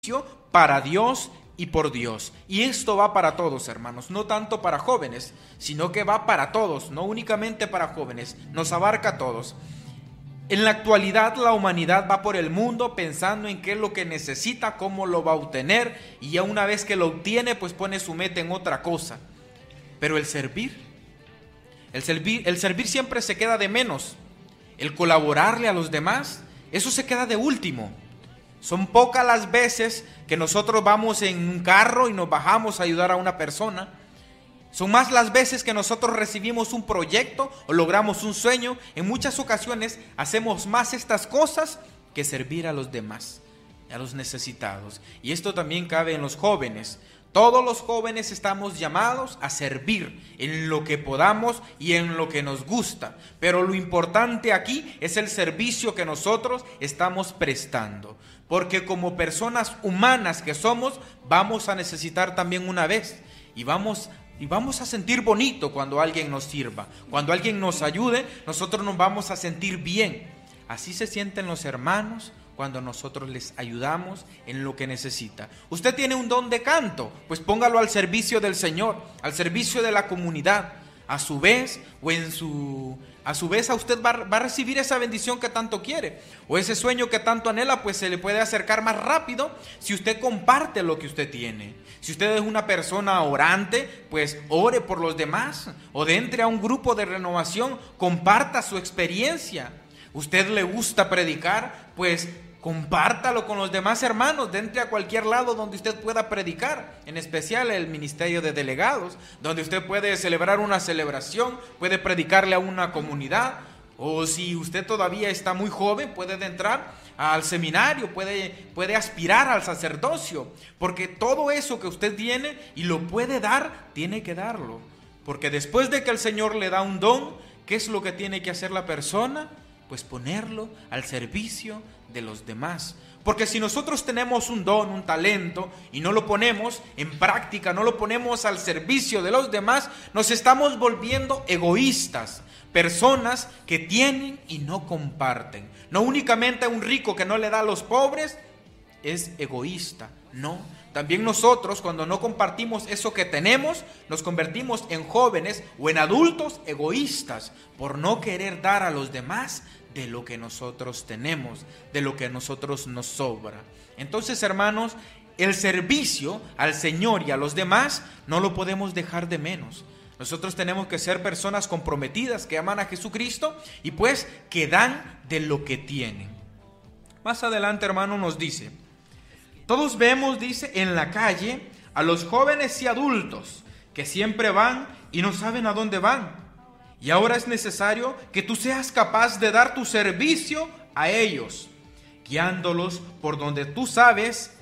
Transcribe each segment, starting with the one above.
para Dios y por Dios. Y esto va para todos, hermanos, no tanto para jóvenes, sino que va para todos, no únicamente para jóvenes, nos abarca a todos. En la actualidad la humanidad va por el mundo pensando en qué es lo que necesita, cómo lo va a obtener, y ya una vez que lo obtiene, pues pone su meta en otra cosa. Pero el servir siempre se queda de menos. El colaborarle a los demás, eso se queda de último. Son pocas las veces que nosotros vamos en un carro y nos bajamos a ayudar a una persona. Son más las veces que nosotros recibimos un proyecto o logramos un sueño. En muchas ocasiones hacemos más estas cosas que servir a los demás, a los necesitados. Y esto también cabe en los jóvenes. Todos los jóvenes estamos llamados a servir en lo que podamos y en lo que nos gusta. Pero lo importante aquí es el servicio que nosotros estamos prestando. Porque como personas humanas que somos, vamos a necesitar también una vez. Y vamos a sentir bonito cuando alguien nos sirva. Cuando alguien nos ayude, nosotros nos vamos a sentir bien. Así se sienten los hermanos cuando nosotros les ayudamos en lo que necesita. Usted tiene un don de canto, pues póngalo al servicio del Señor, al servicio de la comunidad. A su vez a usted va a recibir esa bendición que tanto quiere, o ese sueño que tanto anhela, pues se le puede acercar más rápido si usted comparte lo que usted tiene. Si usted es una persona orante, pues ore por los demás, o entre a un grupo de renovación, comparta su experiencia. Usted le gusta predicar, pues compártalo con los demás hermanos, entre a cualquier lado donde usted pueda predicar, en especial el ministerio de delegados, donde usted puede celebrar una celebración, puede predicarle a una comunidad, o si usted todavía está muy joven, puede entrar al seminario, puede aspirar al sacerdocio, porque todo eso que usted tiene y lo puede dar, tiene que darlo, porque después de que el Señor le da un don, ¿qué es lo que tiene que hacer la persona? Pues ponerlo al servicio de los demás. Porque si nosotros tenemos un don, un talento, y no lo ponemos en práctica, no lo ponemos al servicio de los demás, nos estamos volviendo egoístas, personas que tienen y no comparten. No únicamente un rico que no le da a los pobres es egoísta, no. También nosotros, cuando no compartimos eso que tenemos, nos convertimos en jóvenes o en adultos egoístas por no querer dar a los demás de lo que nosotros tenemos, de lo que a nosotros nos sobra. Entonces, hermanos, el servicio al Señor y a los demás no lo podemos dejar de menos. Nosotros tenemos que ser personas comprometidas que aman a Jesucristo y pues que dan de lo que tienen. Más adelante, hermano, nos dice: todos vemos, dice, en la calle a los jóvenes y adultos que siempre van y no saben a dónde van. Y ahora es necesario que tú seas capaz de dar tu servicio a ellos, guiándolos por donde tú sabes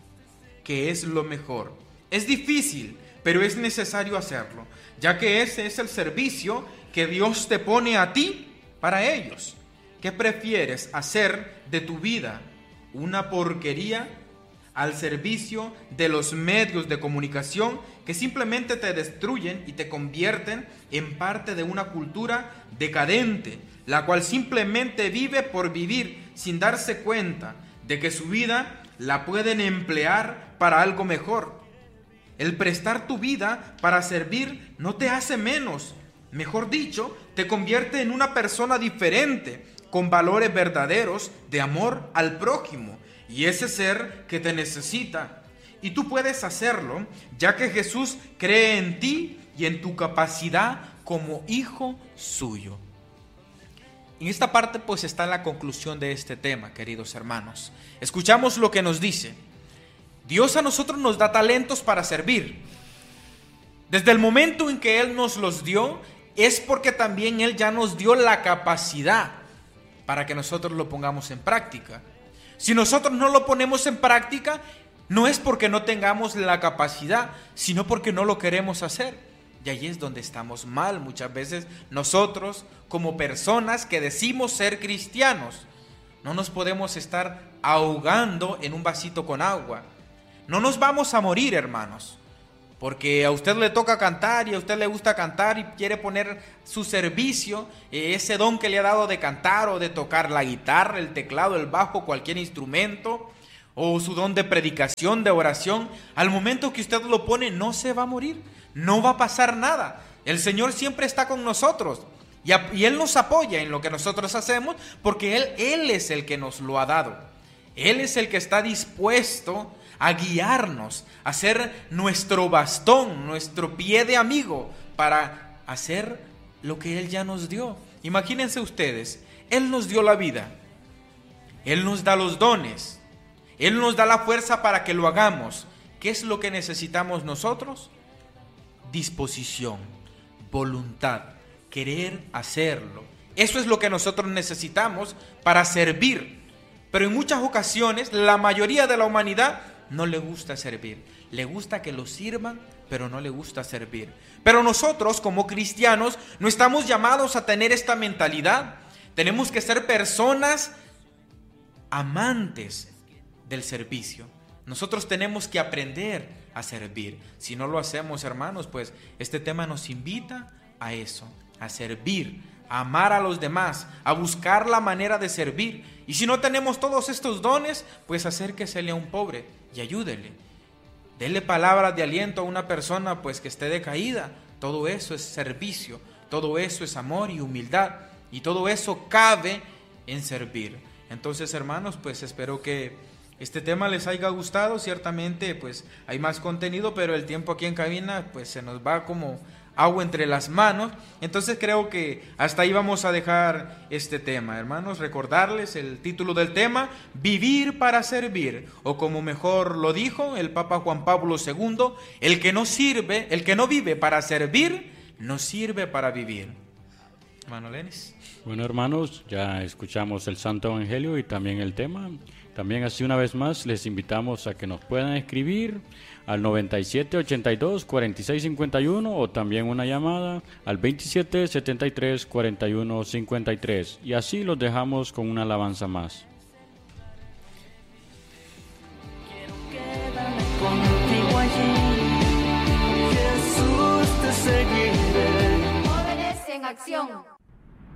que es lo mejor. Es difícil, pero es necesario hacerlo, ya que ese es el servicio que Dios te pone a ti para ellos. ¿Qué prefieres hacer de tu vida? ¿Una porquería al servicio de los medios de comunicación que simplemente te destruyen y te convierten en parte de una cultura decadente, la cual simplemente vive por vivir sin darse cuenta de que su vida la pueden emplear para algo mejor? El prestar tu vida para servir no te hace menos, mejor dicho, te convierte en una persona diferente, con valores verdaderos de amor al prójimo y ese ser que te necesita. Y tú puedes hacerlo, ya que Jesús cree en ti y en tu capacidad como hijo suyo. En esta parte pues está la conclusión de este tema, queridos hermanos. Escuchamos lo que nos dice. Dios a nosotros nos da talentos para servir. Desde el momento en que Él nos los dio, es porque también Él ya nos dio la capacidad para que nosotros lo pongamos en práctica. Si nosotros no lo ponemos en práctica, no es porque no tengamos la capacidad, sino porque no lo queremos hacer. Y ahí es donde estamos mal muchas veces nosotros como personas que decimos ser cristianos. No nos podemos estar ahogando en un vasito con agua. No nos vamos a morir, hermanos, porque a usted le toca cantar y a usted le gusta cantar y quiere poner su servicio, ese don que le ha dado de cantar o de tocar la guitarra, el teclado, el bajo, cualquier instrumento, o su don de predicación, de oración, al momento que usted lo pone, no se va a morir, no va a pasar nada. El Señor siempre está con nosotros y Él nos apoya en lo que nosotros hacemos, porque Él es el que nos lo ha dado. Él es el que está dispuesto a guiarnos, a ser nuestro bastón, nuestro pie de amigo para hacer lo que Él ya nos dio. Imagínense ustedes, Él nos dio la vida, Él nos da los dones, Él nos da la fuerza para que lo hagamos. ¿Qué es lo que necesitamos nosotros? Disposición, voluntad, querer hacerlo. Eso es lo que nosotros necesitamos para servir. Pero en muchas ocasiones, la mayoría de la humanidad no le gusta servir. Le gusta que lo sirvan, pero no le gusta servir. Pero nosotros, como cristianos, no estamos llamados a tener esta mentalidad. Tenemos que ser personas amantes del servicio. Nosotros tenemos que aprender a servir. Si no lo hacemos, hermanos, pues este tema nos invita a eso, a servir, a amar a los demás, a buscar la manera de servir. Y si no tenemos todos estos dones, pues acérquesele a un pobre y ayúdele. Dele palabras de aliento a una persona pues que esté decaída. Todo eso es servicio, todo eso es amor y humildad, y todo eso cabe en servir. Entonces, hermanos, pues espero que este tema les haya gustado. Ciertamente pues hay más contenido, pero el tiempo aquí en cabina pues se nos va como agua entre las manos. Entonces creo que hasta ahí vamos a dejar este tema, hermanos. Recordarles el título del tema: Vivir para servir, o como mejor lo dijo el Papa Juan Pablo II, el que no vive para servir, no sirve para vivir. Hermano Lenis. Bueno, hermanos, ya escuchamos el Santo Evangelio y también el tema. También así una vez más les invitamos a que nos puedan escribir al 97 82 46 51 o también una llamada al 27 73 41 53, y así los dejamos con una alabanza más. Quiero quedarme contigo allí, Jesús, te seguiré. Jóvenes en acción.